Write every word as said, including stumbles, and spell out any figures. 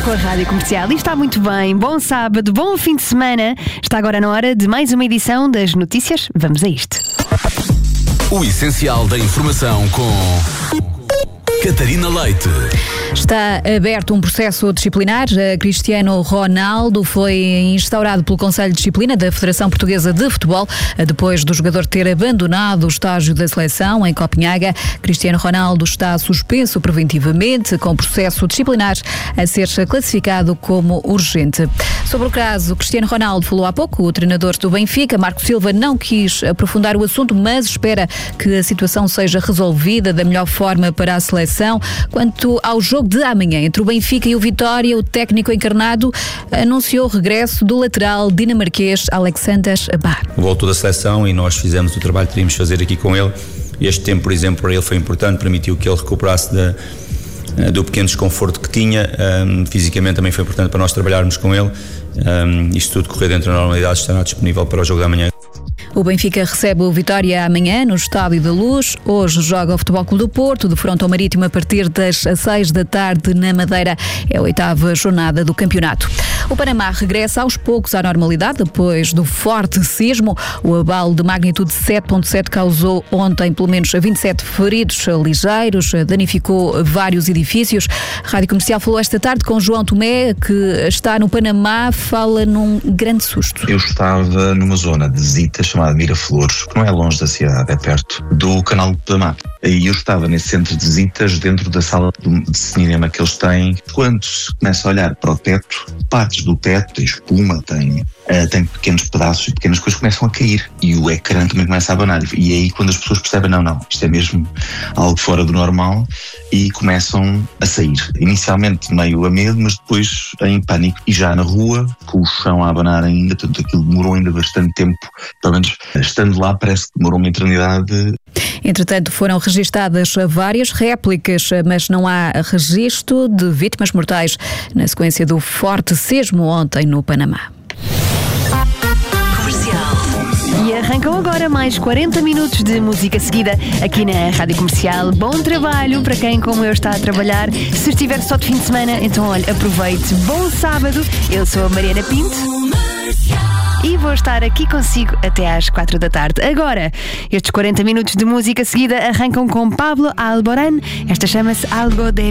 com a Rádio Comercial e está muito bem. Bom sábado, bom fim de semana. Está agora na hora de mais uma edição das notícias. Vamos a isto. O essencial da informação com Catarina Leite. Está aberto um processo disciplinar. Cristiano Ronaldo foi instaurado pelo Conselho de Disciplina da Federação Portuguesa de Futebol depois do jogador ter abandonado o estágio da seleção em Copenhaga. Cristiano Ronaldo está suspenso preventivamente, com processo disciplinar a ser classificado como urgente. Sobre o caso, Cristiano Ronaldo falou há pouco. O treinador do Benfica, Marco Silva, não quis aprofundar o assunto, mas espera que a situação seja resolvida da melhor forma para a seleção. Quanto ao jogo de amanhã entre o Benfica e o Vitória, o técnico encarnado anunciou o regresso do lateral dinamarquês Alexander Bá. Voltou da seleção e nós fizemos o trabalho que teríamos de fazer aqui com ele. Este tempo, por exemplo, para ele foi importante, permitiu que ele recuperasse da, do pequeno desconforto que tinha. Um, fisicamente também foi importante para nós trabalharmos com ele. Um, isto tudo correr dentro da normalidade, estará disponível para o jogo de amanhã. O Benfica recebe o Vitória amanhã no Estádio da Luz. Hoje joga o Futebol Clube do Porto, de fronte ao Marítimo, a partir das seis da tarde na Madeira. É a oitava jornada do campeonato. O Panamá regressa aos poucos à normalidade depois do forte sismo. O abalo de magnitude sete vírgula sete causou ontem pelo menos vinte e sete feridos ligeiros, danificou vários edifícios. A Rádio Comercial falou esta tarde com João Tomé, que está no Panamá, fala num grande susto. Eu estava numa zona de Zita chamada Miraflores, que não é longe da cidade, é perto do Canal do Panamá. E eu estava nesse centro de visitas, dentro da sala de cinema que eles têm. Quando se começa a olhar para o teto, partes do teto, tem espuma, tem, uh, tem pequenos pedaços e pequenas coisas começam a cair. E o ecrã também começa a abanar. E aí quando as pessoas percebem, não, não, isto é mesmo algo fora do normal, e começam a sair. Inicialmente meio a medo, mas depois em pânico. E já na rua, com o chão a abanar ainda, portanto aquilo demorou ainda bastante tempo. Pelo menos estando lá parece que demorou uma eternidade. Entretanto, foram registadas várias réplicas, mas não há registro de vítimas mortais na sequência do forte sismo ontem no Panamá. E arrancam agora mais quarenta minutos de música seguida aqui na Rádio Comercial. Bom trabalho para quem, como eu, está a trabalhar. Se estiver só de fim de semana, então olha, aproveite. Bom sábado. Eu sou a Mariana Pinto e vou estar aqui consigo até às quatro da tarde. Agora, estes quarenta minutos de música seguida arrancam com Pablo Alborán. Esta chama-se Algo de